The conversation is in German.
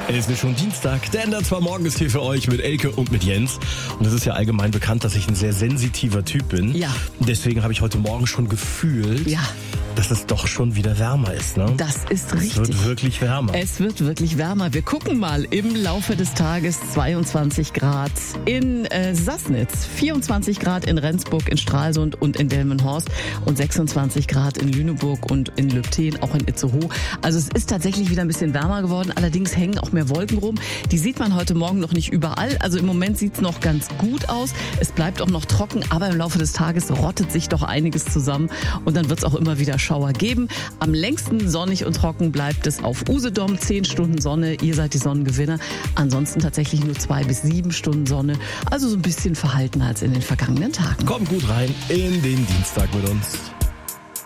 Es ist schon Dienstag, der Ändert zwar morgen ist hier für euch mit Elke und mit Jens. Und es ist ja allgemein bekannt, dass ich ein sehr sensitiver Typ bin. Ja. Deswegen habe ich heute Morgen schon gefühlt, dass es doch schon wieder wärmer ist. Ne? Das ist richtig. Es wird wirklich wärmer. Es wird wirklich wärmer. Wir gucken mal im Laufe des Tages. 22 Grad in Sassnitz, 24 Grad in Rendsburg, in Stralsund und in Delmenhorst und 26 Grad in Lüneburg und in Lübtheen, auch in Itzehoe. Also es ist tatsächlich wieder ein bisschen wärmer geworden. Allerdings hängen auch mehr Wolken rum. Die sieht man heute Morgen noch nicht überall. Also im Moment sieht es noch ganz gut aus. Es bleibt auch noch trocken, aber im Laufe des Tages rottet sich doch einiges zusammen und dann wird es auch immer wieder Schauer geben. Am längsten sonnig und trocken bleibt es auf Usedom. 10 Stunden Sonne, ihr seid die Sonnengewinner. Ansonsten tatsächlich nur 2 bis 7 Stunden Sonne. Also so ein bisschen verhaltener als in den vergangenen Tagen. Kommt gut rein in den Dienstag mit uns.